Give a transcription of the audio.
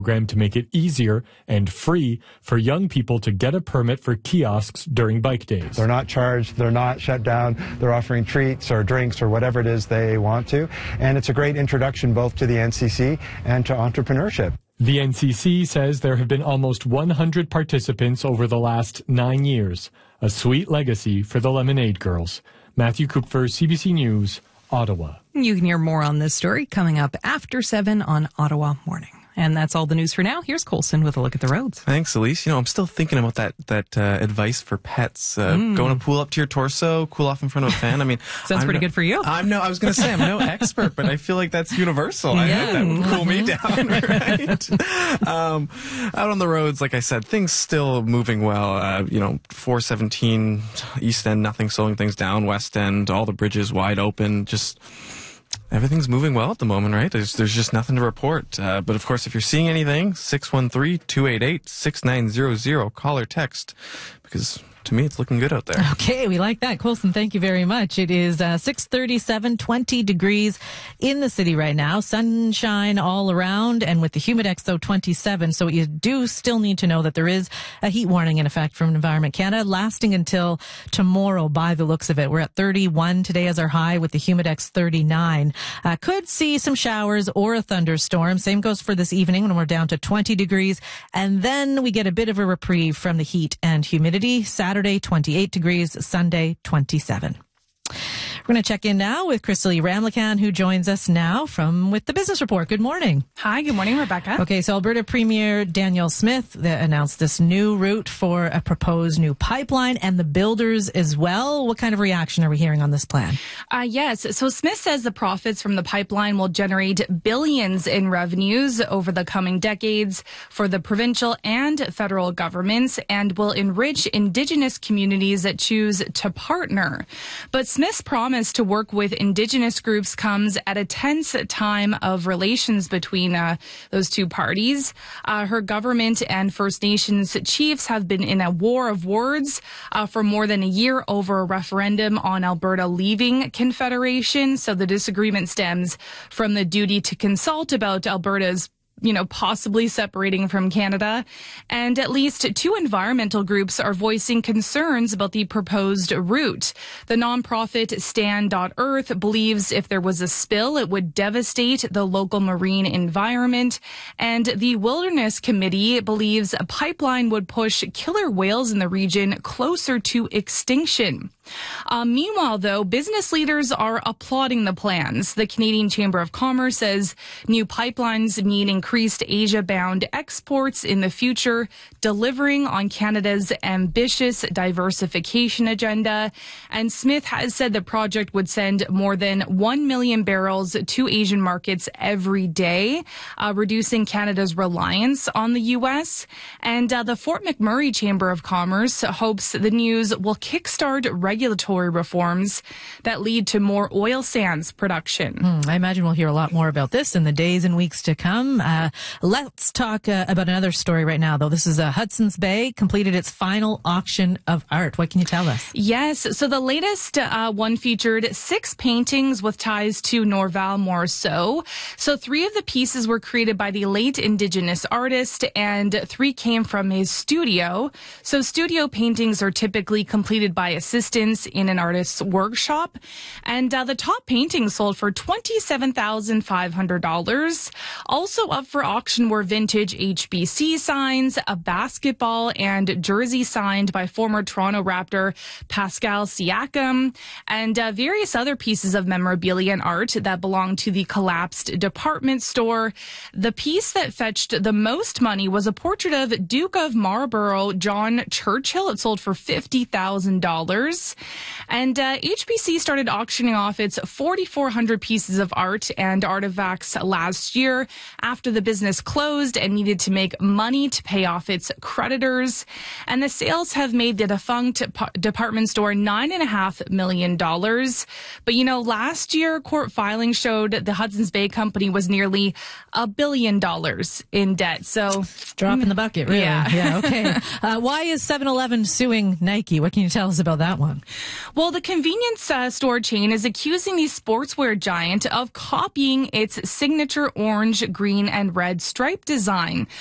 program to make it easier and free for young people to get a permit for kiosks during bike days. They're not charged, they're not shut down, they're offering treats or drinks or whatever it is they want to. And it's a great introduction both to the NCC and to entrepreneurship. The NCC says there have been almost 100 participants over the last 9 years, a sweet legacy for the Lemonade Girls. Matthew Kupfer, CBC News, Ottawa. You can hear more on this story coming up after 7 on Ottawa Morning. And that's all the news for now. Here's Colson with a look at the roads. Thanks, Elise. I'm still thinking about that advice for pets. Going to pull up to your torso, cool off in frnt of a fan. I mean, sounds pretty good for you. I was going to say I'm no expert, but I feel like that's universal. I think that would cool me down, right? Out on the roads, like I said, things still moving well. 417 East End, nothing slowing things down. West End, all the bridges wide open. Just everything's moving well at the moment, right? There's just nothing to report. But of course, if you're seeing anything, 613-288-6900, call or text, because to me, it's looking good out there. Okay, we like that. Colson, thank you very much. It is 6:37, 20 degrees in the city right now. Sunshine all around, and with the Humidex, though, 27. So you do still need to know that there is a heat warning in effect from Environment Canada, lasting until tomorrow by the looks of it. We're at 31 today as our high, with the Humidex 39. Could see some showers or a thunderstorm. Same goes for this evening when we're down to 20 degrees. And then we get a bit of a reprieve from the heat and humidity. Saturday, 28 degrees. Sunday, 27. We're going to check in now with Chrystal Ramlakan, who joins us now with the Business Report. Good morning. Hi, good morning, Rebecca. Okay, so Alberta Premier Danielle Smith announced this new route for a proposed new pipeline, and the builders as well. What kind of reaction are we hearing on this plan? Yes, so Smith says the profits from the pipeline will generate billions in revenues over the coming decades for the provincial and federal governments, and will enrich Indigenous communities that choose to partner. But Smith's promise to work with Indigenous groups comes at a tense time of relations between those two parties. Her government and First Nations chiefs have been in a war of words for more than a year over a referendum on Alberta leaving Confederation. So the disagreement stems from the duty to consult about Alberta's possibly separating from Canada. And at least two environmental groups are voicing concerns about the proposed route. The nonprofit Stand.Earth believes if there was a spill, it would devastate the local marine environment. And the Wilderness Committee believes a pipeline would push killer whales in the region closer to extinction. Meanwhile, though, business leaders are applauding the plans. The Canadian Chamber of Commerce says new pipelines mean increased Asia-bound exports in the future, delivering on Canada's ambitious diversification agenda. And Smith has said the project would send more than 1 million barrels to Asian markets every day, reducing Canada's reliance on the U.S. And the Fort McMurray Chamber of Commerce hopes the news will kickstart regulatory reforms that lead to more oil sands production. I imagine we'll hear a lot more about this in the days and weeks to come. Let's talk about another story right now, though. This is Hudson's Bay completed its final auction of art. What can you tell us? Yes, so the latest one featured 6 paintings with ties to Norval Morrisseau. So 3 of the pieces were created by the late Indigenous artist, and 3 came from his studio. So studio paintings are typically completed by assistants in an artist's workshop. And the top painting sold for $27,500. Also up for auction were vintage HBC signs, a basketball and jersey signed by former Toronto Raptor Pascal Siakam, and various other pieces of memorabilia and art that belonged to the collapsed department store. The piece that fetched the most money was a portrait of Duke of Marlborough John Churchill. It sold for $50,000. And HBC started auctioning off its 4,400 pieces of art and artifacts last year after the business closed and needed to make money to pay off its creditors. And the sales have made the defunct department store $9.5 million. But, last year, court filings showed the Hudson's Bay Company was nearly $1 billion in debt. So drop in the bucket, really. Yeah. Okay. Why is 7-Eleven suing Nike? What can you tell us about that one? Well, the convenience store chain is accusing the sportswear giant of copying its signature orange, green, and red stripe design.